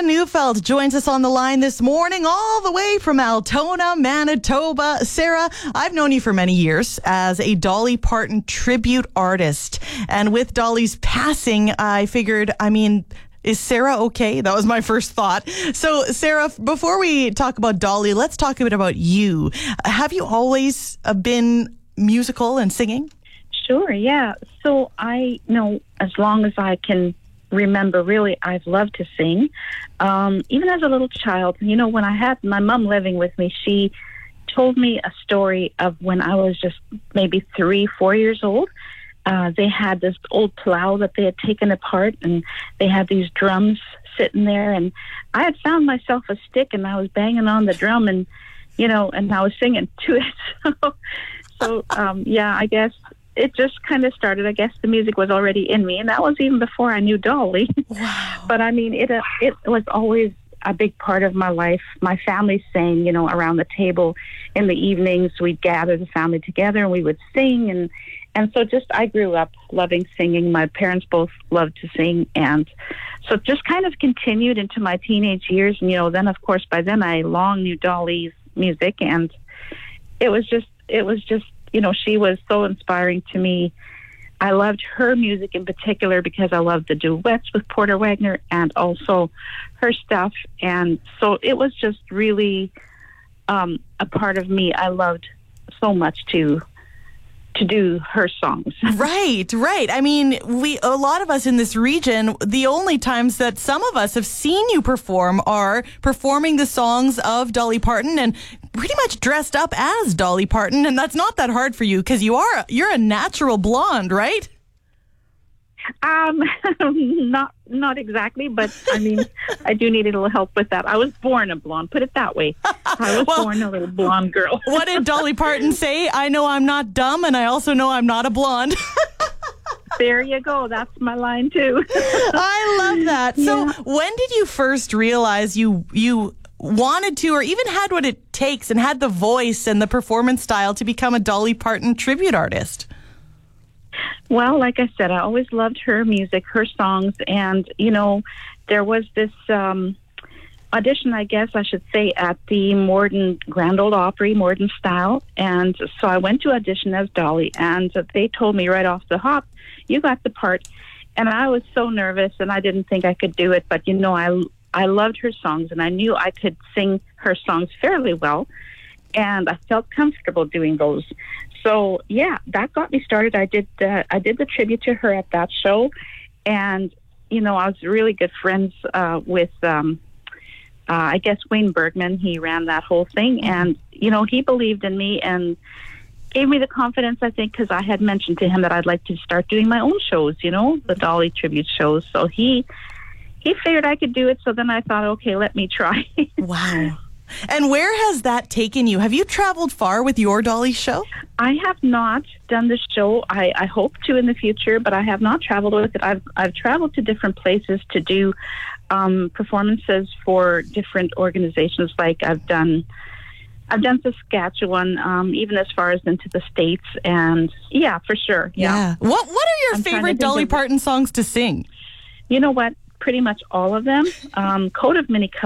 Neufeld joins us on the line this morning, all the way from Altona, Manitoba. Sarah, I've known you for many years as a Dolly Parton tribute artist. And with Dolly's passing, I figured, is Sarah okay? That was my first thought. So, Sarah, before we talk about Dolly, let's talk a bit about you. Have you always been musical and singing? Sure, yeah. So I know as long as I can remember, really, I've loved to sing. Even as a little child, when I had my mom living with me, she told me a story of when I was just maybe 3-4 years old. They had this old plow that they had taken apart, and they had these drums sitting there, and I had found myself a stick, and I was banging on the drum, and and I was singing to it. So I guess it just kind of started. I guess the music was already in me, and that was even before I knew Dolly. Wow. But it was always a big part of my life. My family sang, around the table in the evenings. We'd gather the family together and we would sing. And so I grew up loving singing. My parents both loved to sing. And so it just kind of continued into my teenage years. And, then of course, by then I long knew Dolly's music, and it was just, she was so inspiring to me. I loved her music in particular because I loved the duets with Porter Wagoner and also her stuff. And so it was just really a part of me. I loved so much to do her songs. Right. A lot of us in this region, the only times that some of us have seen you perform are performing the songs of Dolly Parton and pretty much dressed up as Dolly Parton. And that's not that hard for you because you're a natural blonde, right? Not exactly, but I do need a little help with that. I was born a blonde, put it that way. I was born a little blonde girl. What did Dolly Parton say? I know I'm not dumb, and I also know I'm not a blonde. There you go. That's my line too. I love that. Yeah. So when did you first realize you wanted to, or even had what it takes and had the voice and the performance style to become a Dolly Parton tribute artist? Well, like I said, I always loved her music, her songs, and, there was this audition, I guess I should say, at the Morden Grand Ole Opry, Morden Style, and so I went to audition as Dolly, and they told me right off the hop, you got the part, and I was so nervous, and I didn't think I could do it, but, I loved her songs, and I knew I could sing her songs fairly well, and I felt comfortable doing those. So that got me started. I did the tribute to her at that show, and I was really good friends with I guess Wayne Bergman. He ran that whole thing, and he believed in me and gave me the confidence. I think because I had mentioned to him that I'd like to start doing my own shows, the Dolly tribute shows. So he figured I could do it. So then I thought, okay, let me try. Wow. And where has that taken you? Have you traveled far with your Dolly show? I have not done the show. I hope to in the future, but I have not traveled with it. I've traveled to different places to do performances for different organizations. Like I've done Saskatchewan, even as far as into the States, and for sure. Yeah. What are your favorite Dolly Parton songs to sing? You know what? Pretty much all of them. Coat of Many Colors